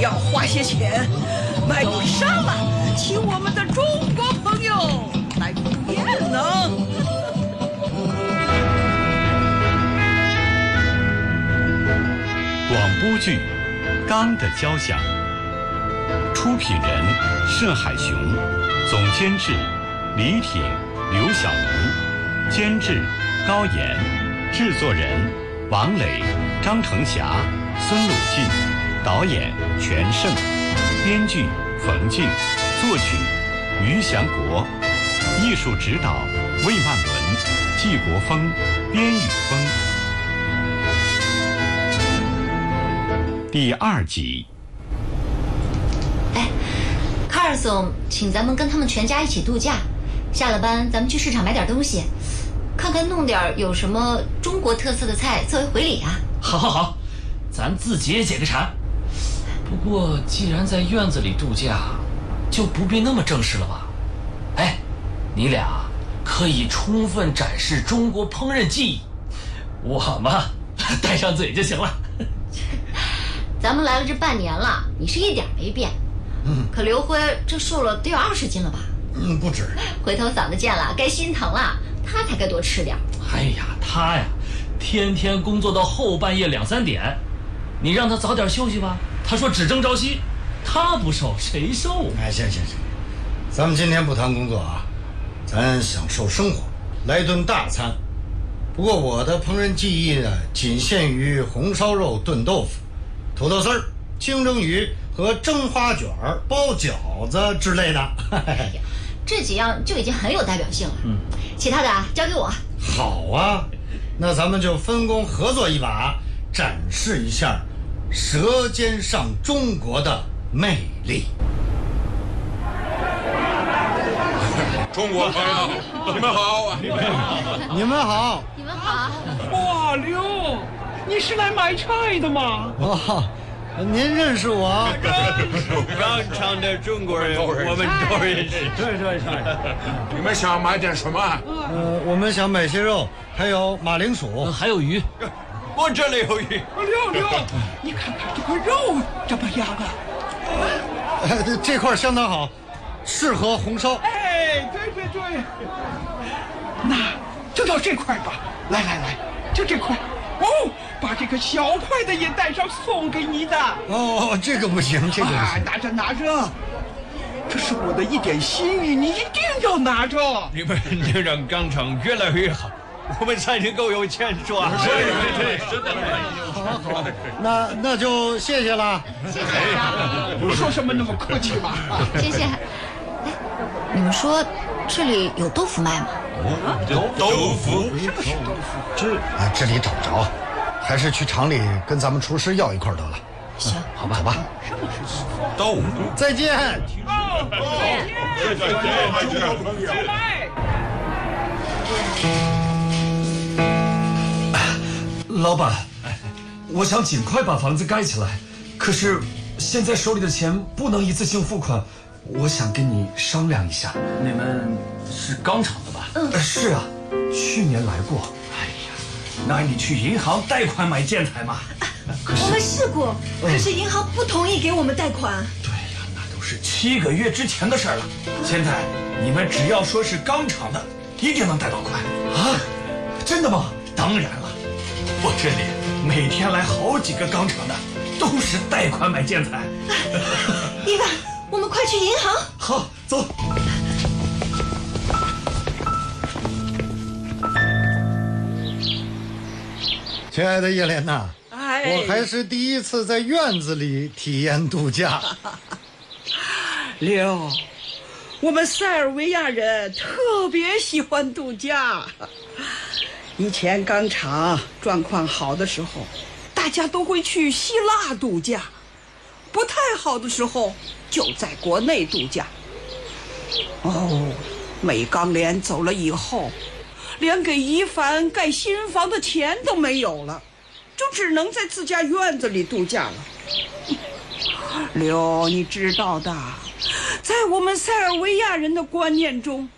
要花些钱买顿沙拉，请我们的中国朋友来赴宴呢。 广播剧《钢的交响》，出品人盛海雄，总监制李挺、刘小龙，监制高岩，制作人王磊、张成霞、孙鲁进，导演全胜，编剧冯静，作曲于祥国，艺术指导魏曼伦、季国峰、边宇峰。第2集。 哎，卡尔总请咱们跟他们全家一起度假，下了班咱们去市场买点东西，看看弄点有什么中国特色的菜作为回礼啊。 好好好，咱自己也解个馋。不过既然在院子里度假，就不必那么正式了吧？哎，你俩可以充分展示中国烹饪技艺，我嘛带上嘴就行了。 咱们来了这半年了，你是一点没变。可刘辉这瘦了得有20斤了吧？ 不止。 回头嫂子见了该心疼了，他才该多吃点。 哎呀，他呀，天天工作到后半夜2、3点，你让他早点休息吧。他说只争朝夕，他不瘦谁瘦？ 哎，行，咱们今天不谈工作啊，咱享受生活，来一顿大餐。不过我的烹饪技艺呢，仅限于红烧肉炖豆腐、土豆丝儿、清蒸鱼和蒸花卷、包饺子之类的。 哎呀，这几样就已经很有代表性了。其他的交给我。 好啊，那咱们就分工合作一把，展示一下舌尖上中国的魅力。 中国朋友，你们好！ 你们好！ 你们好。 哇，刘，你是来买菜的吗？ 哦，您认识我？ 钢厂的中国人，我们都认识。 对。 你们想买点什么？ 我们想买些肉，还有马铃薯， 还有鱼。 我这里有鱼。 刘，你看看这块肉怎么样啊？ 这块相当好，适合红烧。 哎，对，那就要这块吧。来，就这块。哦，把这个小块的也带上，送给你的。 哦，这个不行，这个不行。 拿着，这是我的一点心意，你一定要拿着。 你们能让钢厂越来越好，我们才能够有钱赚。 对， 好，那就谢谢了。 谢谢啊。 不说什么那么客气嘛。 谢谢。哎，你们说这里有豆腐卖吗？ 豆腐？ 这里找不着，还是去厂里跟咱们厨师要一块得了。 行， 好吧，走吧。 豆腐。 再见。 老板，我想尽快把房子盖起来，可是现在手里的钱不能一次性付款，我想跟你商量一下。 你们是钢厂的吧？ 是啊，去年来过。 哎呀，那你去银行贷款买建材嘛。 我们试过，可是银行不同意给我们贷款。 对呀，那都是7个月之前的事了。现在你们只要说是钢厂的，一定能贷到款啊？真的吗？ 当然了，我这里每天来好几个钢厂的，都是贷款买建材。 伊万，我们快去银行。 好，走。 亲爱的叶莲娜，我还是第一次在院子里体验度假。 刘，我们塞尔维亚人特别喜欢度假。以前钢厂状况好的时候，大家都会去希腊度假；不太好的时候，就在国内度假。美钢联走了以后，连给一凡盖新房的钱都没有了，就只能在自家院子里度假了。刘，你知道的，在我们塞尔维亚人的观念中，